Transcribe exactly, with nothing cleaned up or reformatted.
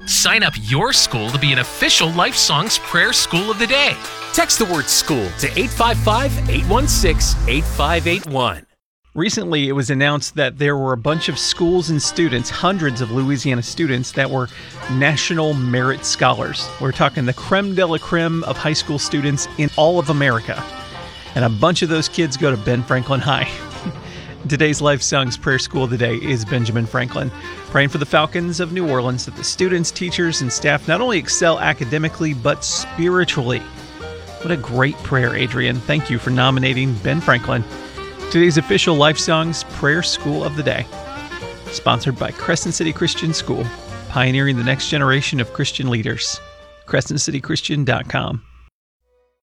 Sign up your school to be an official Life Songs Prayer School of the Day. Text the word school to eight five five, eight one six, eight five eight one. Recently, it was announced that there were a bunch of schools and students, hundreds of Louisiana students, that were National Merit Scholars. We're talking the creme de la creme of high school students in all of America. And a bunch of those kids go to Ben Franklin High. Today's Life Songs Prayer School of the Day is Benjamin Franklin, praying for the Falcons of New Orleans that the students, teachers, and staff not only excel academically, but spiritually. What a great prayer, Adrian. Thank you for nominating Ben Franklin. Today's official Life Songs Prayer School of the Day, sponsored by Crescent City Christian School, pioneering the next generation of Christian leaders. crescent city christian dot com.